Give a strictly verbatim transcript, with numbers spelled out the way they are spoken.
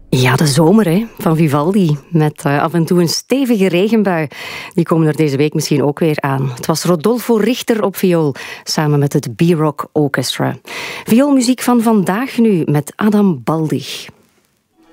Ja, de zomer hè, van Vivaldi, met uh, af en toe een stevige regenbui. Die komen er deze week misschien ook weer aan. Het was Rodolfo Richter op viool, samen met het B-Rock Orchestra. Vioolmuziek van vandaag nu, met Adam Baldig.